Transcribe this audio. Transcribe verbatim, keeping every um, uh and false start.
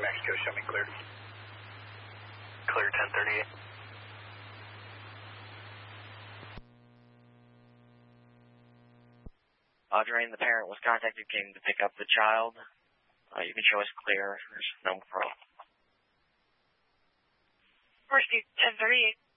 Max Joe, show me clear. Clear ten thirty-eight. Audrey, the parent was contacted, came to pick up the child. Uh, you can show us clear. There's no problem. Mercy, ten thirty-eight.